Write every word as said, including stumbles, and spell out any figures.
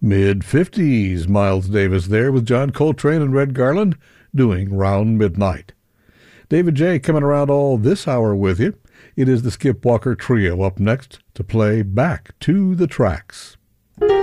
Mid-fifties, Miles Davis there with John Coltrane and Red Garland doing Round Midnight. David J. coming around all this hour with you. It is the Skip Walker Trio up next to play Back to the Tracks.